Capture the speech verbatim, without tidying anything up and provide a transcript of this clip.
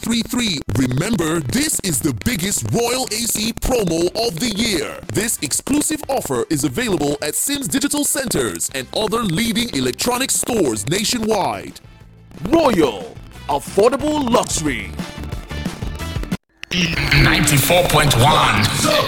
three three. Remember, this is the biggest Royal A C promo of the year. This exclusive offer is available at Sims Digital Centers and other leading electronics stores nationwide. Royal, affordable luxury. ninety-four point one